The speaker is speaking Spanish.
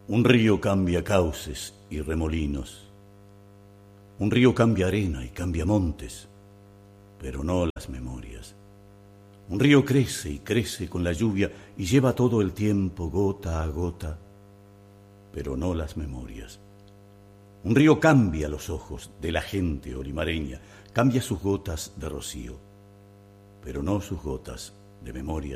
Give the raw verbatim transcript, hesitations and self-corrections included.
Un río cambia cauces y remolinos. Un río cambia arena y cambia montes, pero no las memorias. Un río crece y crece con la lluvia y lleva todo el tiempo gota a gota, pero no las memorias. Un río cambia los ojos de la gente olimareña, cambia sus gotas de rocío, pero no sus gotas de memorias.